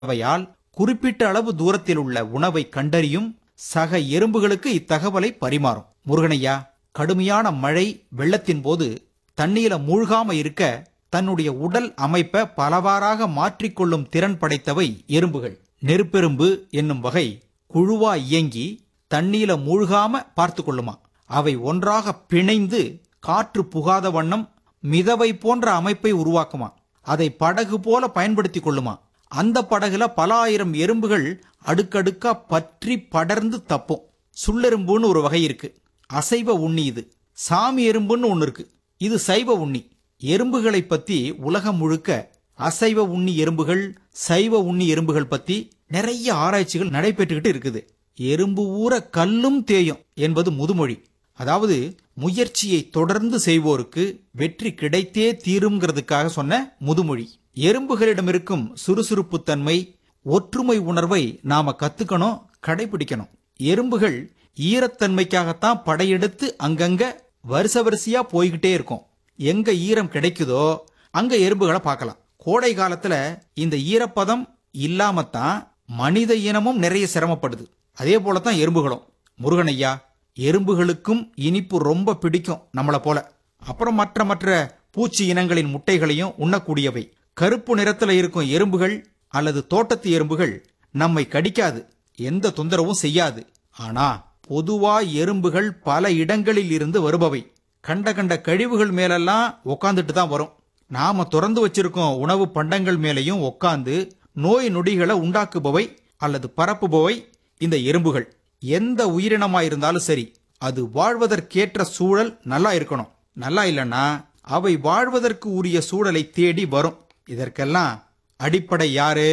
அவையால் குறிப்பிட்ட அளவு தூரத்தில் உள்ள உணவை கண்டறியும் சக எறும்புகளுக்கு இத்தகவலை பரிமாறும். முருகனையா, கடுமையான மழை வெள்ளத்தின் போது தண்ணீர மூழ்காம இருக்க தன்னுடைய உடல் அமைப்பை பலவாறாக மாற்றிக்கொள்ளும் திறன் படைத்தவை எறும்புகள். நெருப்பெரும்பு என்னும் வகை குழுவா இயங்கி தண்ணீர மூழ்காம பார்த்து கொள்ளுமா. அவை ஒன்றாக பிணைந்து காற்று புகாத வண்ணம் மிதவை போன்ற அமைப்பை உருவாக்குமா. அதை படகு போல பயன்படுத்திக் கொள்ளுமா. அந்த படகுல பல ஆயிரம் எறும்புகள் அடுக்கடுக்கா பற்றி படர்ந்து தப்பும். சுள்ளெரும்புன்னு ஒரு வகை இருக்கு, அசைவ உண்ணி. இது சாமி எறும்புன்னு ஒன்னு இருக்கு, இது சைவ உண்ணி. எறும்புகளை பத்தி உலகம் முழுக்க அசைவ உண்ணி எறும்புகள், சைவ உண்ணி எறும்புகள் பத்தி நிறைய ஆராய்ச்சிகள் நடைபெற்றுக்கிட்டு இருக்குது. எறும்பு ஊற கல்லும் தேயும் என்பது முதுமொழி. அதாவது முயற்சியை தொடர்ந்து செய்வோருக்கு வெற்றி கிடைத்தே தீரும்ங்கிறதுக்காக சொன்ன முதுமொழி. எறும்புகளிடம் இருக்கும் சுறுசுறுப்புத்தன்மை, ஒற்றுமை உணர்வை நாம கத்துக்கணும், கடைபிடிக்கணும். எறும்புகள் ஈரத்தன்மைக்காகத்தான் படையெடுத்து அங்கங்க வரிசையா போய்கிட்டே இருக்கும். எங்க ஈரம் கிடைக்குதோ அங்க எறும்புகளை பார்க்கலாம். கோடை காலத்துல இந்த ஈரப்பதம் இல்லாமத்தான் மனித இனமும் நிறைய சிரமப்படுது. அதே போலத்தான் எறும்புகளும். முருகனையா, எறும்புகளுக்கும் இனிப்பு ரொம்ப பிடிக்கும் நம்மள போல. அப்புறம் மற்ற பூச்சி இனங்களின் முட்டைகளையும் உண்ணக்கூடியவை. கருப்பு நிறத்துல இருக்கும் எறும்புகள் அல்லது தோட்டத்து எறும்புகள் நம்மை கடிக்காது, எந்த தொந்தரவும் செய்யாது. ஆனா பொதுவா எறும்புகள் பல இடங்களில் இருந்து வருபவை. கண்ட கழிவுகள் மேலெல்லாம் உக்காந்துட்டு தான் வரும். நாம திறந்து வச்சிருக்கோம் உணவு பண்டங்கள் மேலையும் உக்காந்து நோய் நொடிகளை உண்டாக்குபவை அல்லது பரப்புபவை இந்த எறும்புகள். எந்த உயிரினமாயிருந்தாலும் சரி, அது வாழ்வதற்கேற்ற சூழல் நல்லா இருக்கணும். நல்லா இல்லைன்னா அவை வாழ்வதற்கு உரிய சூழலை தேடி வரும். இதற்கெல்லாம் அடிப்படை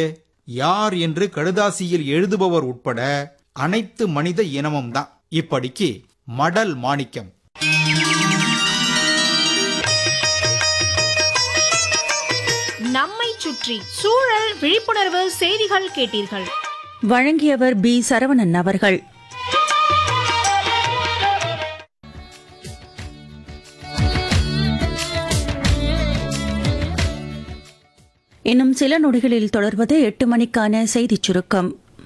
யார் என்று கடுதாசியில் எழுதுபவர் உட்பட அனைத்து மனித இனமும் தான். இப்படிக்கு மடல் மாணிக்கம். நம்மை சுற்றி சூழல் விழிப்புணர்வு செய்திகள் கேட்டீர்கள். வழங்கியவர் பி. சரவணன் அவர்கள். இன்னும் சில நொடிகளில் தொடர்வது 8 மணிக்கான செய்திச் சுருக்கம்.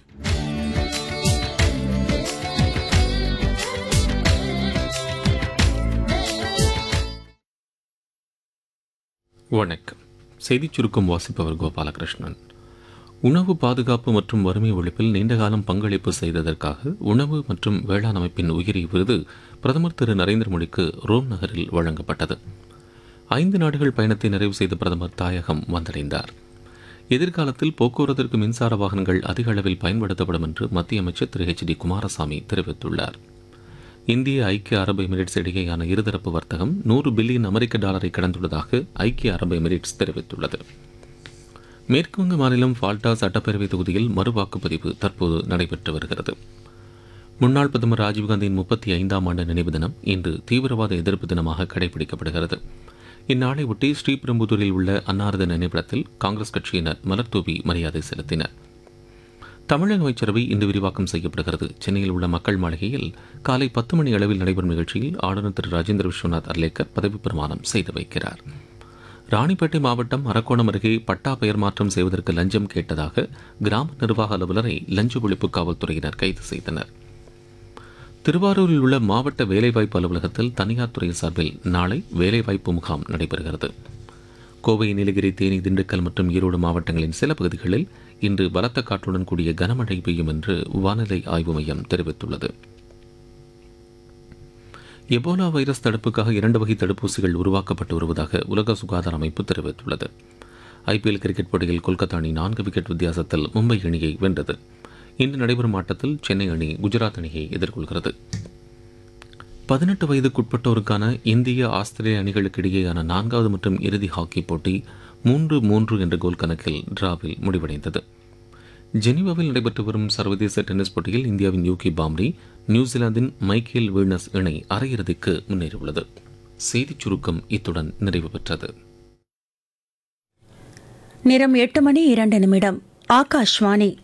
வணக்கம். செய்திச் சுருக்கம் வாசிப்பவர் கோபாலகிருஷ்ணன். உணவு பாதுகாப்பு மற்றும் வறுமை ஒழிப்பில் நீண்டகாலம் பங்களிப்பு செய்ததற்காக உணவு மற்றும் வேளாண் அமைப்பின் உயரிய விருது பிரதமர் திரு நரேந்திர மோடிக்கு ரோம் நகரில் வழங்கப்பட்டது. 5 நாடுகள் பயணத்தை நிறைவு செய்த பிரதமர் தாயகம் வந்தடைந்தார். எதிர்காலத்தில் போக்குவரத்திற்கு மின்சார வாகனங்கள் அதிக அளவில் பயன்படுத்தப்படும் என்று மத்திய அமைச்சர் திரு HD குமாரசாமி தெரிவித்துள்ளார். இந்திய ஐக்கிய அரபு எமிரேட்ஸ் இடையேயான இருதரப்பு வர்த்தகம் $100 பில்லியன் அமெரிக்க கடந்துள்ளதாக ஐக்கிய அரபு எமிரேட்ஸ் தெரிவித்துள்ளது. மேற்குவங்க மாநிலம் ஃபால்டா சட்டப்பேரவை தொகுதியில் மறுவாக்குப்பதிவு தற்போது நடைபெற்று வருகிறது. முன்னாள் பிரதமர் ராஜீவ்காந்தியின் 35ஆம் ஆண்டு நினைவு தினம் இன்று தீவிரவாத எதிர்ப்பு தினமாக கடைபிடிக்கப்படுகிறது. இந்நாளை ஒட்டி ஸ்ரீபெரும்புதூரில் உள்ள அன்னாரது நினைவிடத்தில் காங்கிரஸ் கட்சியினர் மலர்தூவி மரியாதை செலுத்தினர். தமிழக அமைச்சரவை இன்று விரிவாக்கம் செய்யப்படுகிறது. சென்னையில் உள்ள மக்கள் மாளிகையில் காலை 10 மணி அளவில் நடைபெறும் நிகழ்ச்சியில் ஆளுநர் திரு ராஜேந்திர விஸ்வநாத் அர்லேக்கர் பதவிப் பிரமாணம் செய்து வைக்கிறார். ராணிப்பேட்டை மாவட்டம் அரக்கோணம் அருகே பட்டா பெயர் மாற்றம் செய்வதற்கு லஞ்சம் கேட்டதாக கிராம நிர்வாக அலுவலரை லஞ்ச ஒழிப்பு காவல்துறையினர் கைது செய்தனர். திருவாரூரில் உள்ள மாவட்ட வேலைவாய்ப்பு அலுவலகத்தில் தனியார் துறை சார்பில் நாளை வேலைவாய்ப்பு முகாம் நடைபெறுகிறது. கோவை, நீலகிரி, தேனி, திண்டுக்கல் மற்றும் ஈரோடு மாவட்டங்களின் சில பகுதிகளில் இன்று பலத்த காற்றுடன் கூடிய கனமழை பெய்யும் என்று வானிலை ஆய்வு மையம் தெரிவித்துள்ளது. எபோலா வைரஸ் தடுப்புக்காக 2 வகை தடுப்பூசிகள் உருவாக்கப்பட்டு வருவதாக உலக சுகாதார அமைப்பு தெரிவித்துள்ளது. IPL கிரிக்கெட் போட்டியில் கொல்கத்தா அணி 4 விக்கெட் வித்தியாசத்தில் மும்பை அணியை வென்றது. இன்று நடைபெறும் ஆட்டத்தில் சென்னை அணி குஜராத் அணியை எதிர்கொள்கிறது. 18 வயதுக்குட்பட்டோருக்கான இந்திய ஆஸ்திரேலிய அணிகளுக்கு இடையேயான 4வது மற்றும் இறுதி ஹாக்கி போட்டி 3-3 என்ற கோல் கணக்கில் டிராவில் முடிவடைந்தது. ஜெனீவாவில் நடைபெற்று வரும் சர்வதேச டென்னிஸ் போட்டியில் இந்தியாவின் யூகி பாம்ரி நியூசிலாந்தின் மைக்கேல் வீனஸ் இணை அரையிறுதிக்கு முன்னேறியுள்ளது. செய்திச் சுருக்கம் இத்துடன் நிறைவு பெற்றது. நேரம் 8 மணி 2 நிமிடம். ஆகாஷ்வாணி